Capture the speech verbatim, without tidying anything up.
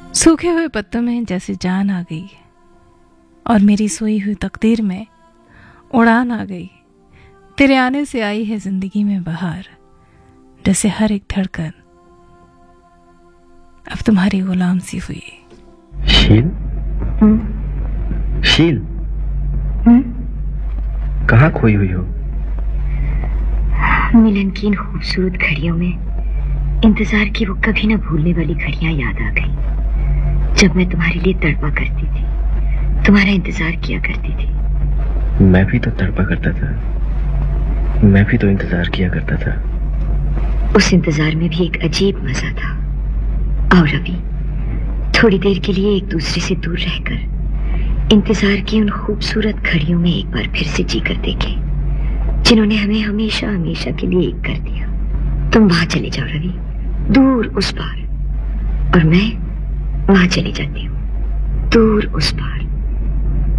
सूखे हुए पत्तों में जैसे जान आ गई और मेरी सोई हुई तकदीर में उड़ान आ गई। तेरे आने से आई है जिंदगी में बहार, जैसे हर एक धड़कन अब तुम्हारी गुलाम सी हुई। शील शील कहाँ खोई हुई हो? मिलन की इन खूबसूरत घड़ियों में इंतजार की वो कभी न भूलने वाली घड़ियां याद आ गई, जब मैं तुम्हारे लिए तड़पा करती थी, तुम्हारा इंतजार किया करती थी। मैं भी तो तड़पा करता था, मैं भी तो इंतजार किया करता था। उस इंतजार में भी एक अजीब मजा था। आओ रवि, थोड़ी देर के लिए एक दूसरे से दूर रहकर इंतजार की उन खूबसूरत घड़ियों में एक बार फिर से जी कर देखें, जिन्होंने हमें हमेशा हमेशा के लिए एक कर दिया। तुम वहां चले जाओ रवि, दूर उस पार, और मैं वहां चली जाती हूँ, दूर उस पार।